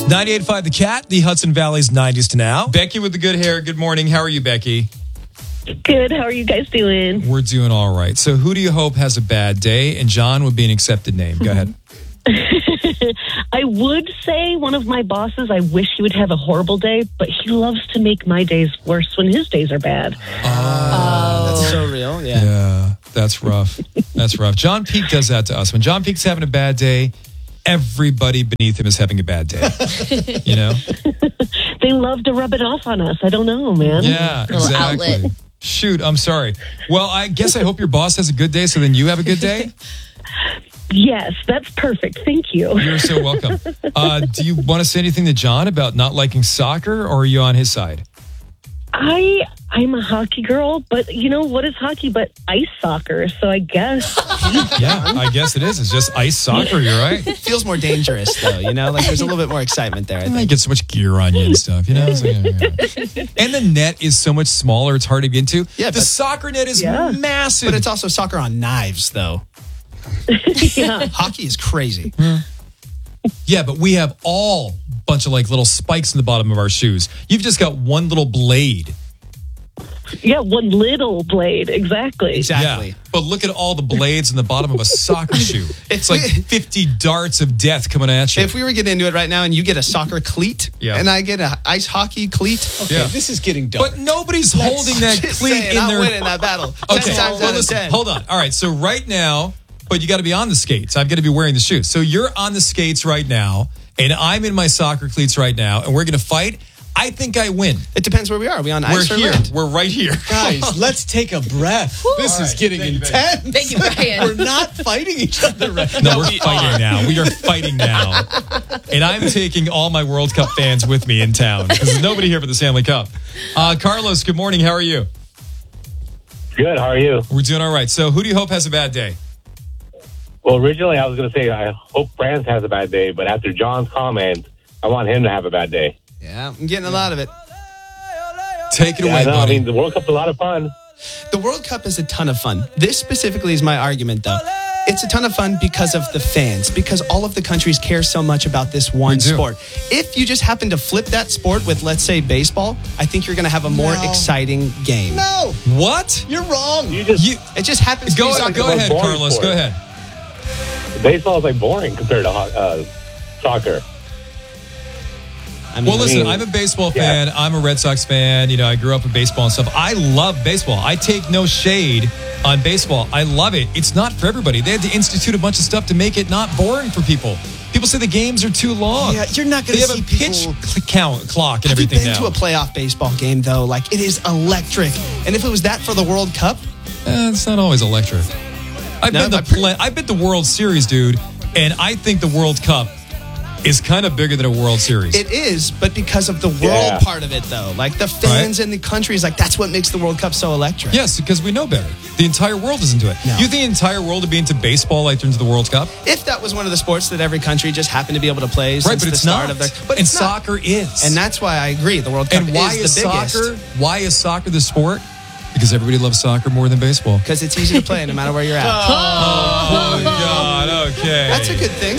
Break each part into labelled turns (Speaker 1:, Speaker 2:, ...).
Speaker 1: 98.5 The Cat, the Hudson Valley's 90s to now. Becky with the good hair. Good morning. How are you, Becky?
Speaker 2: Good. How are you guys doing?
Speaker 1: We're doing all right. So who do you hope has a bad day? And John would be an accepted name. Go ahead.
Speaker 2: I would say one of my bosses, I wish he would have a horrible day, but he loves to make my days worse when his days are bad.
Speaker 3: That's so real.
Speaker 1: Yeah, that's rough. That's rough. John Peake does that to us. When John Peake's having a bad day, everybody beneath him is having a bad day. You know?
Speaker 2: They love to rub it off on us. I don't know, man.
Speaker 1: Yeah, exactly.
Speaker 4: Outlet.
Speaker 1: Shoot, I'm sorry. Well, I guess I hope your boss has a good day, so then you have a good day.
Speaker 2: Yes, that's perfect. Thank you.
Speaker 1: You're so welcome. Do you want to say anything to John about not liking soccer, or are you on his side?
Speaker 2: I'm a hockey girl, but you know, what is hockey but ice soccer? So I guess.
Speaker 1: Yeah, I guess it is. It's just ice soccer, you're right.
Speaker 3: It feels more dangerous, though, you know? Like, there's a little bit more excitement there, I
Speaker 1: You
Speaker 3: think.
Speaker 1: get so much gear on you and stuff, you know? It's like, yeah. And the net is so much smaller, it's hard to get into.
Speaker 3: Yeah,
Speaker 1: the
Speaker 3: but-
Speaker 1: soccer net is
Speaker 2: Yeah.
Speaker 1: massive.
Speaker 3: But it's also soccer on knives, though.
Speaker 2: Yeah.
Speaker 3: Hockey is crazy.
Speaker 1: Yeah, but we have all bunch of like little spikes in the bottom of our shoes. You've just got one little blade.
Speaker 2: Yeah, one little blade. Exactly.
Speaker 3: Exactly.
Speaker 1: Yeah, but look at all the blades in the bottom of a soccer shoe. It's like 50 darts of death coming at you.
Speaker 3: If we were getting into it right now and you get a soccer cleat
Speaker 1: Yeah.
Speaker 3: and I get an ice hockey cleat,
Speaker 1: Yeah.
Speaker 5: This is getting dark.
Speaker 1: But nobody's holding that
Speaker 3: just
Speaker 1: cleat
Speaker 3: saying,
Speaker 1: in
Speaker 3: I'm
Speaker 1: their...
Speaker 3: winning that battle. 10
Speaker 1: Okay,
Speaker 3: times
Speaker 1: well,
Speaker 3: out of
Speaker 1: listen,
Speaker 3: 10.
Speaker 1: hold on. All right, so right now, but you got to be on the skates. I've got to be wearing the shoes. So you're on the skates right now, and I'm in my soccer cleats right now, and we're going to fight. I think I win.
Speaker 3: It depends where we are. Are we on
Speaker 1: We're
Speaker 3: ice or
Speaker 1: here.
Speaker 3: land?
Speaker 1: We're right here.
Speaker 5: Guys, let's take a breath. This is getting
Speaker 1: Thank you,
Speaker 5: intense.
Speaker 4: Thank you, Brian.
Speaker 5: We're not fighting each other right now.
Speaker 1: No, we're fighting now. We are fighting now. And I'm taking all my World Cup fans with me in town because there's nobody here for the Stanley Cup. Carlos, good morning. How are you?
Speaker 6: Good. How are you?
Speaker 1: We're doing all right. So who do you hope has a bad day?
Speaker 6: Well, originally I was going to say I hope France has a bad day, but after John's comment, I want him to have a bad day.
Speaker 3: Yeah, I'm getting a lot of it.
Speaker 1: Take it
Speaker 6: Yeah,
Speaker 1: away,
Speaker 6: no, I
Speaker 1: buddy.
Speaker 6: mean, the World Cup's a lot of fun.
Speaker 3: The World Cup is a ton of fun. This specifically is my argument, though. It's a ton of fun because of the fans, because all of the countries care so much about this one
Speaker 1: do.
Speaker 3: sport. If you just happen to flip that sport with, let's say, baseball, I think you're going to have a more
Speaker 5: No.
Speaker 3: exciting game.
Speaker 5: No,
Speaker 1: What?
Speaker 5: you're wrong.
Speaker 6: You just
Speaker 3: It just happens to
Speaker 1: Go
Speaker 3: be soccer.
Speaker 1: ahead,
Speaker 6: boring
Speaker 1: Carlos.
Speaker 6: sport.
Speaker 1: Go ahead.
Speaker 6: baseball is like boring compared to soccer.
Speaker 3: I mean,
Speaker 1: Well, listen, I'm a baseball fan. I'm a Red Sox fan. You know, I grew up with baseball and stuff. I love baseball. I take no shade on baseball. I love it. It's not for everybody. They had to institute a bunch of stuff to make it not boring for people. People say the games are too long.
Speaker 5: Yeah, you're not going
Speaker 1: They
Speaker 5: to
Speaker 1: have
Speaker 5: see
Speaker 1: a
Speaker 5: people.
Speaker 1: pitch count clock and
Speaker 3: Have you
Speaker 1: everything
Speaker 3: been
Speaker 1: now.
Speaker 3: to a playoff baseball game, though? Like, it is electric. And if it was that for the World Cup,
Speaker 1: It's not always electric. I've
Speaker 3: No,
Speaker 1: been to I've been to World Series, dude, and I think the World Cup is kind of bigger than a World Series.
Speaker 3: it is, but because of the world
Speaker 6: Yeah.
Speaker 3: part of it, though. Like, the fans and the countries, like, that's what makes the World Cup so electric.
Speaker 1: Yes, because we know better. The entire world is into it.
Speaker 3: No.
Speaker 1: You think the entire world would be into baseball like they're into the World Cup?
Speaker 3: If that was one of the sports that every country just happened to be able to play since
Speaker 1: Right, but
Speaker 3: the
Speaker 1: it's
Speaker 3: start
Speaker 1: not.
Speaker 3: of their... But
Speaker 1: and
Speaker 3: it's not.
Speaker 1: soccer is.
Speaker 3: And that's why I agree. The World Cup
Speaker 1: And why
Speaker 3: is the biggest.
Speaker 1: Why is soccer the sport? Because everybody loves soccer more than baseball.
Speaker 3: Because it's easy to play no matter where you're at.
Speaker 1: Oh, God, okay.
Speaker 3: That's a good thing.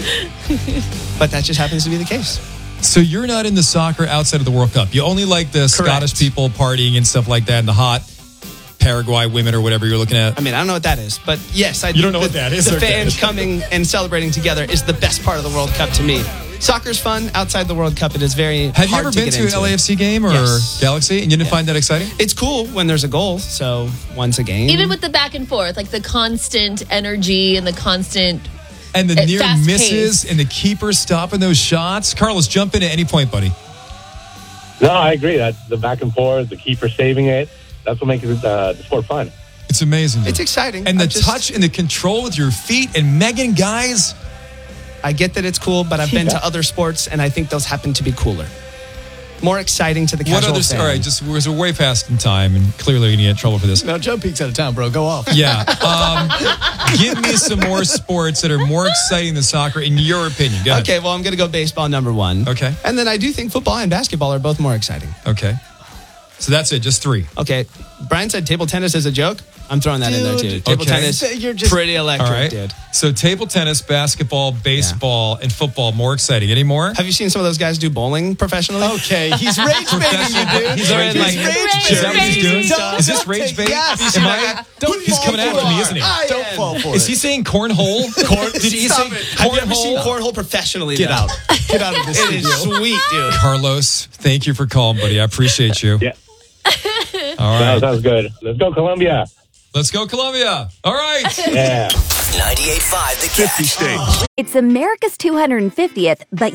Speaker 3: But that just happens to be the case.
Speaker 1: So you're not into soccer outside of the World Cup. You only like the Scottish people partying and stuff like that and the hot Paraguay women or whatever you're looking at.
Speaker 3: I mean, I don't know what that is. But yes, I
Speaker 1: don't know what that is?
Speaker 3: The
Speaker 1: Okay.
Speaker 3: fans coming and celebrating together is the best part of the World Cup to me. Soccer's fun. Outside the World Cup, it is very
Speaker 1: Have you
Speaker 3: hard
Speaker 1: ever
Speaker 3: to
Speaker 1: been
Speaker 3: get
Speaker 1: to
Speaker 3: into.
Speaker 1: an LAFC game or
Speaker 3: Yes.
Speaker 1: Galaxy and you didn't find that exciting?
Speaker 3: It's cool when there's a goal. So once a game.
Speaker 4: Even with the back and forth, like the constant energy and the constant.
Speaker 1: And the near
Speaker 4: fast
Speaker 1: misses
Speaker 4: pace.
Speaker 1: and the keeper stopping those shots. Carlos, jump in at any point, buddy.
Speaker 6: No, I agree. That's the back and forth, the keeper saving it. That's what makes the sport fun.
Speaker 1: It's amazing. dude.
Speaker 3: It's exciting.
Speaker 1: And the
Speaker 3: I just-
Speaker 1: touch and the control with your feet and Megan, guys.
Speaker 3: I get that it's cool, but I've been to other sports, and I think those happen to be cooler. More exciting to the
Speaker 1: What
Speaker 3: casual
Speaker 1: other?
Speaker 3: fan.
Speaker 1: All right, just we're way past in time, and clearly you're gonna get in trouble for this.
Speaker 5: Now, Joe Peak's out of town, bro. Go off.
Speaker 1: Yeah, give me some more sports that are more exciting than soccer, in your opinion. Go ahead.
Speaker 3: Okay, well, I'm going to go baseball number one.
Speaker 1: Okay.
Speaker 3: And then I do think football and basketball are both more exciting.
Speaker 1: Okay. So that's it. Just three.
Speaker 3: Okay, Brian said table tennis is a joke. I'm throwing that in there too. Table
Speaker 1: Okay.
Speaker 3: tennis,
Speaker 5: You're just-
Speaker 3: pretty electric,
Speaker 1: All right.
Speaker 3: dude.
Speaker 1: So table tennis, basketball, baseball, and football, more exciting. Any more?
Speaker 3: Have you seen some of those guys do bowling professionally?
Speaker 5: Okay, he's rage baiting you, dude.
Speaker 1: He's already like,
Speaker 4: rage
Speaker 1: is that what he's doing?
Speaker 4: baiting.
Speaker 1: Is this rage bait?
Speaker 5: Yes.
Speaker 1: Am I? He's
Speaker 5: fall
Speaker 1: coming
Speaker 5: for
Speaker 1: after me,
Speaker 5: it.
Speaker 1: isn't he?
Speaker 5: Don't fall for
Speaker 1: Is
Speaker 5: it.
Speaker 1: he saying cornhole? Did he say
Speaker 3: Have you ever seen
Speaker 1: cornhole?
Speaker 3: cornhole professionally?
Speaker 5: Get
Speaker 3: though?
Speaker 5: out. Get out of this
Speaker 3: It is
Speaker 5: studio.
Speaker 3: sweet, dude.
Speaker 1: Carlos, thank you for calling, buddy. I appreciate you.
Speaker 6: Yeah.
Speaker 1: All right.
Speaker 6: Sounds good. Let's go, Columbia.
Speaker 1: Let's go, Columbia. All right.
Speaker 6: Yeah.
Speaker 7: 98.5 The Catch.
Speaker 8: It's America's 250th, but